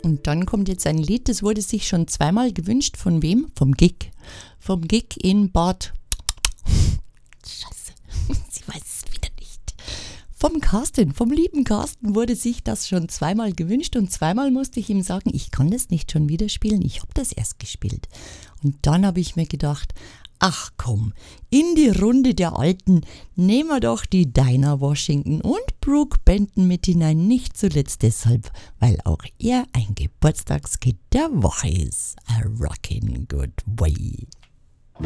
Und dann kommt jetzt ein Lied, das wurde sich schon zweimal gewünscht. Von wem? Vom Gig. Vom Gig in Bad. Scheiße, sie weiß es wieder nicht. Vom Carsten, vom lieben Carsten wurde sich das schon zweimal gewünscht. Und zweimal musste ich ihm sagen, ich kann das nicht schon wieder spielen. Ich habe das erst gespielt. Und dann habe ich mir gedacht, ach komm, in die Runde der Alten nehmen wir doch die Dinah Washington und Brooke Benton mit hinein. Nicht zuletzt deshalb, weil auch er ein Geburtstagskind der Woche ist. A rockin' good way.